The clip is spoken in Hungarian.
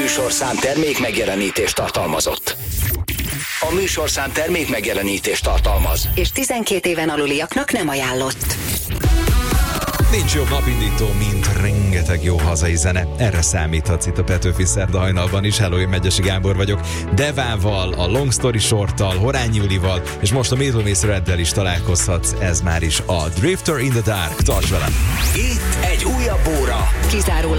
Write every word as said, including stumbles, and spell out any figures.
műsorszám termék megjelenítést tartalmazott. A műsorszám termék megjelenítést tartalmaz. És tizenkét éven aluliaknak nem ajánlott. Nincs jobb napindító, mint rengeteg jó hazai zene. Erre számíthatsz itt a Petőfi Szerda hajnalban is. Hello, én Megyesi Gábor vagyok. Devával, a Long Story Shorttal, Horányi Julival, és most a Middle Miss Reddel is találkozhatsz. Ez már is a Drifter in the Dark. Tarts velem! Itt egy újabb óra. Kizárólag